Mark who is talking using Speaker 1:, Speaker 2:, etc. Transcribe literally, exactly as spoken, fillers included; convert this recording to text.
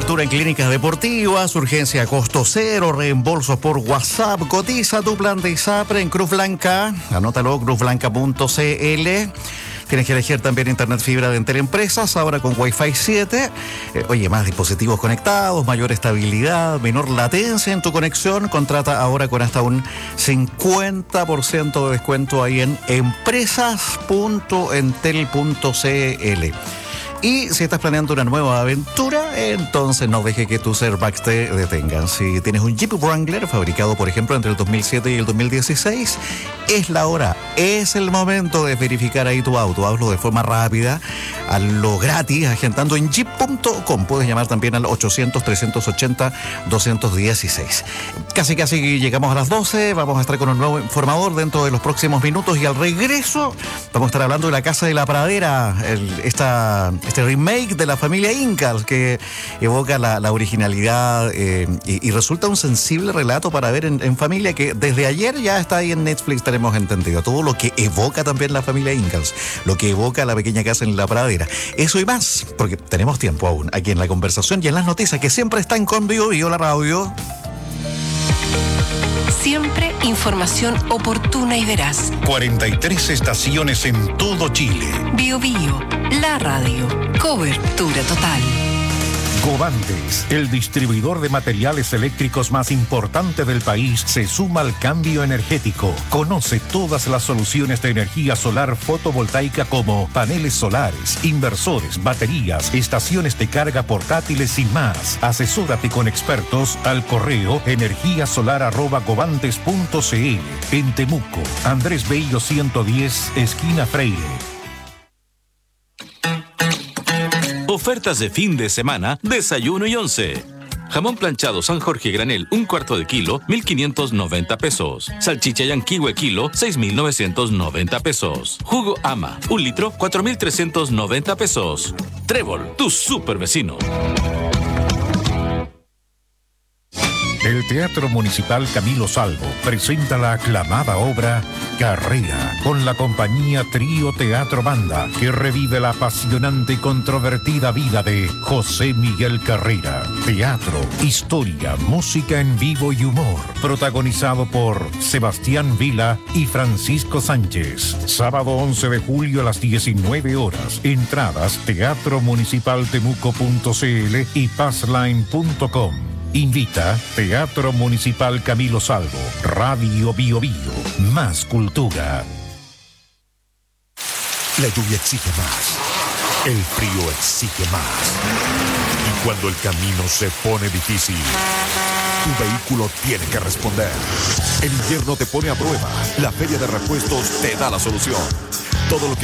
Speaker 1: Cobertura en clínicas deportivas, urgencia a costo cero, reembolsos por WhatsApp. Cotiza tu plan de ISAPRE en Cruz Blanca. Anótalo, cruz blanca punto c l. Tienes que elegir también internet fibra de Entel Empresas, ahora con Wi-Fi siete. Eh, oye, más dispositivos conectados, mayor estabilidad, menor latencia en tu conexión. Contrata ahora con hasta un cincuenta por ciento de descuento ahí en empresas punto entel punto c l. Y si estás planeando una nueva aventura, entonces no deje que tus airbags te detengan. Si tienes un Jeep Wrangler fabricado, por ejemplo, entre el dos mil siete y el dos mil dieciséis, es la hora, es el momento de verificar ahí tu auto. Hazlo de forma rápida, a lo gratis, agendando en jeep punto com. Puedes llamar también al ochocientos, trescientos ochenta, doscientos dieciséis. Casi casi llegamos a las doce, vamos a estar con un nuevo informador dentro de los próximos minutos y al regreso vamos a estar hablando de La Casa de la Pradera, el, esta... este remake de la familia Ingalls que evoca la, la originalidad eh, y, y resulta un sensible relato para ver en, en familia, que desde ayer ya está ahí en Netflix, tenemos entendido. Todo lo que evoca también la familia Ingalls, lo que evoca la pequeña casa en la pradera. Eso y más, porque tenemos tiempo aún aquí en la conversación y en las noticias que siempre están con Bio Bio la radio.
Speaker 2: Siempre información oportuna y veraz.
Speaker 3: cuarenta y tres estaciones en todo Chile.
Speaker 2: Bio Bio, la radio. Cobertura total.
Speaker 4: Govantes, el distribuidor de materiales eléctricos más importante del país, se suma al cambio energético. Conoce todas las soluciones de energía solar fotovoltaica como paneles solares, inversores, baterías, estaciones de carga portátiles y más. Asesórate con expertos al correo energíasolar arroba govantes punto c l. En Temuco, Andrés Bello ciento diez, esquina Freire.
Speaker 5: Ofertas de fin de semana, desayuno y once. Jamón planchado San Jorge granel, un cuarto de kilo, mil quinientos noventa pesos. Salchicha Yanquihue kilo, seis mil novecientos noventa pesos. Jugo Ama, un litro, cuatro mil trescientos noventa pesos. Trébol, tu super vecino.
Speaker 4: El Teatro Municipal Camilo Salvo presenta la aclamada obra Carrera, con la compañía Trío Teatro Banda, que revive la apasionante y controvertida vida de José Miguel Carrera. Teatro, historia, música en vivo y humor. Protagonizado por Sebastián Vila y Francisco Sánchez. Sábado once de julio a las diecinueve horas. Entradas teatro municipal temuco punto c l y passline punto com. Invita Teatro Municipal Camilo Salvo, Radio Bio Bio, más cultura.
Speaker 6: La lluvia exige más, el frío exige más. Y cuando el camino se pone difícil, tu vehículo tiene que responder. El invierno te pone a prueba, la Feria de Repuestos te da la solución. Todo lo que